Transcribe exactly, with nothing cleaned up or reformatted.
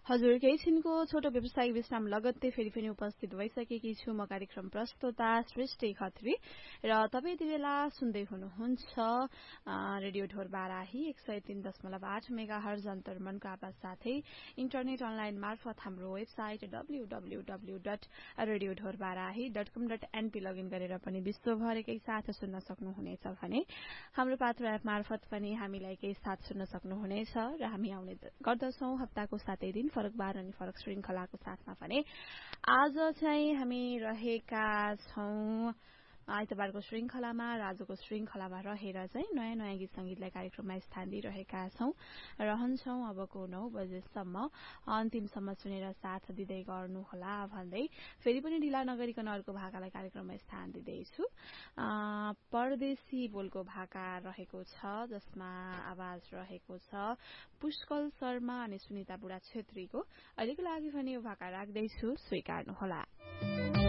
हजुर केही छिनको छोटो व्यवसायिक विश्राम लगत्तै फेरि पनि उपस्थित भइसकेकी छु म कार्यक्रम प्रस्तोता सृष्टि खत्री र तपाईँ यति बेला सुन्दै हुनुहुन्छ रेडियो ढोर बाराही एक सय तीन दशमलव आठ मेगा हर्ज अन्तर्मनको आवाज साथै इन्टरनेट अनलाइन मार्फत हाम्रो website W W W dot radio ढोर बाराही डट कम डट एनपी लगइन गरेर पनि विश्वभरकै साथ सुन्न सक्नुहुनेछ भने हाम्रो पात्र एप मार्फत पनि हामीलाई केही साथ सुन्न सक्नुहुनेछ र हामी आउने गर्दछौं हप्ताको सातै दिन फरक बार अनि फरक श्रृंखलाको साथमा भने आज चाहिँ हामी रहेका छौं आइतबारको श्रृंखलामा राजको श्रृंखलामा रहेर चाहिँ नयाँ नयाँ गीत संगीतलाई कार्यक्रममा स्थान दिइरहेका छौं रहन्छौं अबको नौ बजेसम्म अन्तिमसम्म सुनेर साथ दिँदै गर्नुहोला भन्दै फेरि पनि ढिला नगरिकन अर्को भाकालाई कार्यक्रममा स्थान दिँदैछु परदेशी बोलको भाका रहेको छ जसमा आवाज रहेको छ पुष्कल शर्मा अनि सुनिता बुढा छेत्रीको अहिलेको लागि भने यो भाका राख्दैछु स्वीकार्नुहोला।